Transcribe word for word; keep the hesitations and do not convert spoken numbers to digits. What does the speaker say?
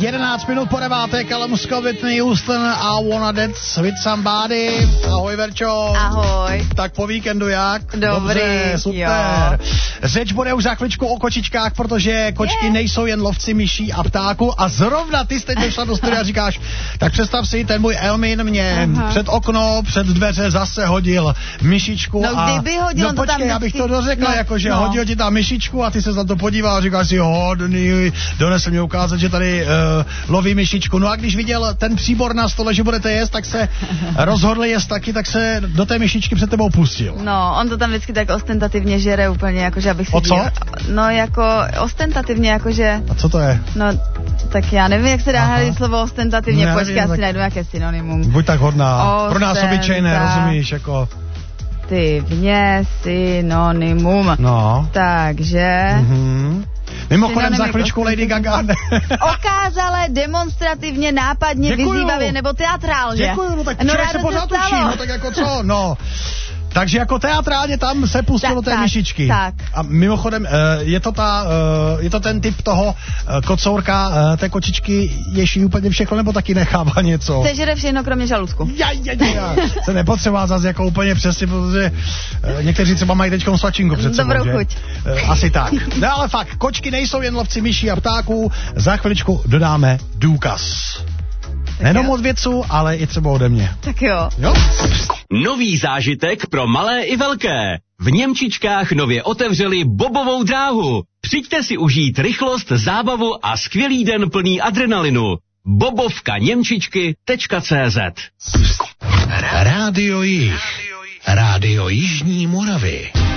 jedenáct minut po deváté, Callum Whitney Houston a Wanna Dance with Somebody. Ahoj, Verčo. Ahoj. Tak po víkendu jak? Dobrý, Dobře, super. Jo. Řeč bude už za chviličku o kočičkách, protože kočky yeah. nejsou jen lovci myší a ptáků a zrovna ty jste došla do studia a říkáš, tak představ si, ten můj Elmin mě Aha. před okno, před dveře zase hodil myšičku. No a... kdyby hodil, no počkej, tam abych to dořekla, no, jakože no. hodil ti tam myšičku a ty se na to podíval a říkáš si, hodný, donesl mě ukázat, že tady uh, loví myšičku. No a když viděl ten příbor na stole, že budete jíst, tak se rozhodl jíst taky, tak se do té myšičky před tebou pustil. No, on to tam vždycky tak ostentativně žere úplně, jakože abych si... O co? Díl... No jako ostentativně, jakože... A co to je? No, tak já nevím, jak se dá hledat slovo ostentativně, ne, počkej, já si tak... najdu nějaké synonymum. Buď tak hodná. Ostenta... Pro nás obyčejné, rozumíš, jako... Ty synonymum. No. Takže... Mhm. Mimochodem za chviličku Lady Gaga. Okázale, demonstrativně, nápadně, Děkuju. Vyzývavě nebo teatrálně. Děkuju, no tak no, člověk se pořád učí, no tak jako co, no. Takže jako teatrálně tam se pustilo do té tak, myšičky. Tak. A mimochodem, je to, ta, je to ten typ toho kocourka, té kočičky, ješí úplně všechno, nebo taky nechává něco? Sežere všechno, kromě žaludku. Ja, ja, ja. Se nepotřebá zase jako úplně přesně, protože někteří třeba mají teďkom svačinku před sebou, Dobrou že? chuť. Asi tak. No ale fakt, kočky nejsou jen lovci myší a ptáků, za chviličku dodáme důkaz. Nejenom od vědců, ale i třeba ode mě. Tak jo. Jo? Nový zážitek pro malé i velké. V Němčičkách nově otevřeli bobovou dráhu. Přijďte si užít rychlost, zábavu a skvělý den plný adrenalinu. bobovka němčičky tečka cé zet. Rádio Jih. Rádio Jižní Moravy.